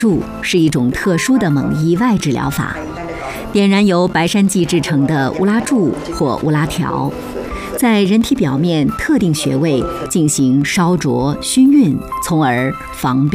柱是一种特殊的蒙医外治疗法，点燃由白山剂制成的乌拉柱或乌拉条，在人体表面特定穴位进行烧灼、熏晕，从而防病。